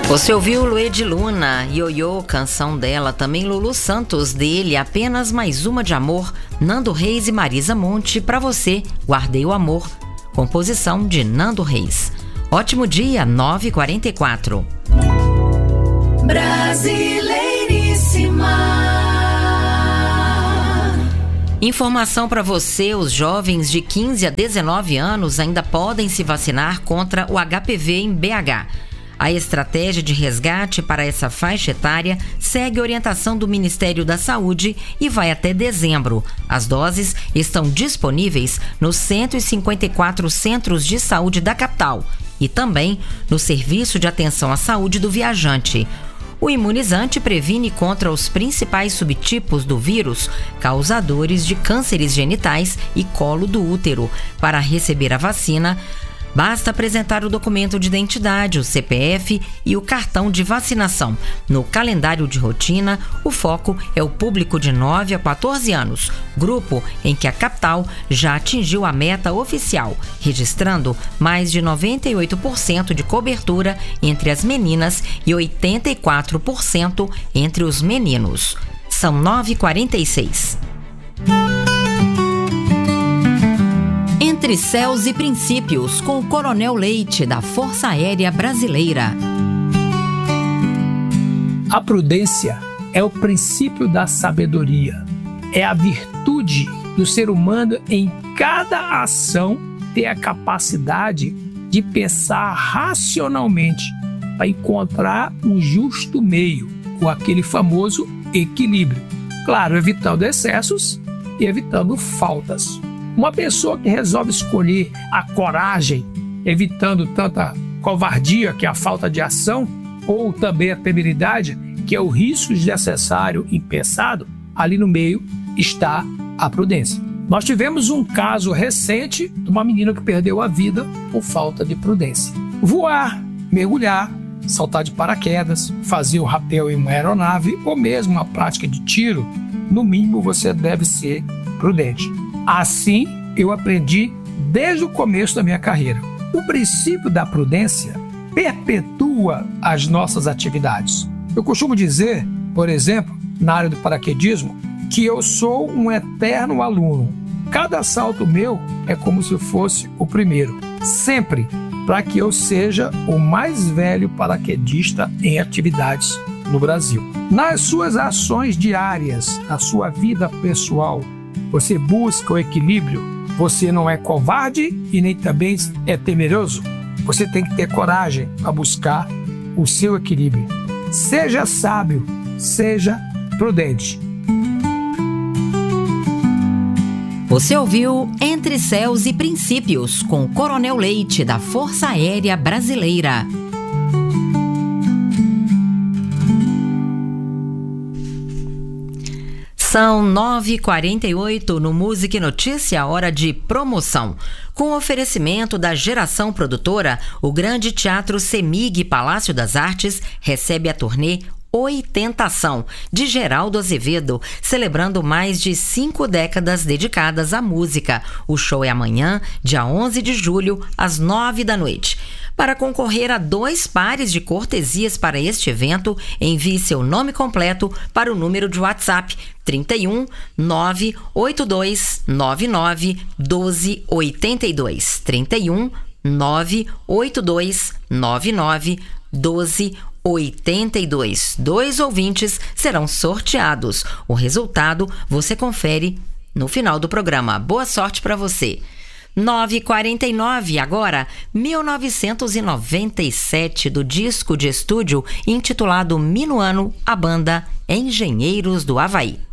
Você ouviu Lued Luna, Ioiô, canção dela, também Lulu Santos, dele, Apenas Mais Uma de Amor, Nando Reis e Marisa Monte, Pra Você, Guardei o Amor, composição de Nando Reis. Ótimo dia, 9h44. Brasileiríssima. Informação para você, os jovens de 15 a 19 anos ainda podem se vacinar contra o HPV em BH. A estratégia de resgate para essa faixa etária segue a orientação do Ministério da Saúde e vai até dezembro. As doses estão disponíveis nos 154 centros de saúde da capital e também no Serviço de Atenção à Saúde do Viajante. O imunizante previne contra os principais subtipos do vírus causadores de cânceres genitais e colo do útero. Para receber a vacina, basta apresentar o documento de identidade, o CPF e o cartão de vacinação. No calendário de rotina, o foco é o público de 9 a 14 anos, grupo em que a capital já atingiu a meta oficial, registrando mais de 98% de cobertura entre as meninas e 84% entre os meninos. São 9h46. Entre Céus e Princípios, com o Coronel Leite, da Força Aérea Brasileira. A prudência é o princípio da sabedoria. É a virtude do ser humano em cada ação ter a capacidade de pensar racionalmente para encontrar um justo meio, ou aquele famoso equilíbrio. Claro, evitando excessos e evitando faltas. Uma pessoa que resolve escolher a coragem, evitando tanta covardia, que é a falta de ação, ou também a temeridade, que é o risco desnecessário impensado, ali no meio está a prudência. Nós tivemos um caso recente de uma menina que perdeu a vida por falta de prudência. Voar, mergulhar, saltar de paraquedas, fazer um rapel em uma aeronave ou mesmo uma prática de tiro, no mínimo você deve ser prudente. Assim, eu aprendi desde o começo da minha carreira. O princípio da prudência perpetua as nossas atividades. Eu costumo dizer, por exemplo, na área do paraquedismo, que eu sou um eterno aluno. Cada salto meu é como se fosse o primeiro, sempre para que eu seja o mais velho paraquedista em atividades no Brasil. Nas suas ações diárias, na sua vida pessoal, você busca o equilíbrio, você não é covarde e nem também é temeroso. Você tem que ter coragem para buscar o seu equilíbrio. Seja sábio, seja prudente. Você ouviu Entre Céus e Princípios, com o Coronel Leite, da Força Aérea Brasileira. São 9h48 no Música e Notícia, hora de promoção. Com oferecimento da Geração Produtora, o Grande Teatro Semig Palácio das Artes recebe a turnê Oitentação, de Geraldo Azevedo, celebrando mais de 5 décadas dedicadas à música. O show é amanhã, dia 11 de julho, às 9 da noite. Para concorrer a 2 pares de cortesias para este evento, envie seu nome completo para o número de WhatsApp 31 982 99 12 82. 31 982 99 12 82. 2 ouvintes serão sorteados. O resultado você confere no final do programa. Boa sorte para você. 9h49, agora 1997, do disco de estúdio intitulado Minuano, a banda Engenheiros do Havaí.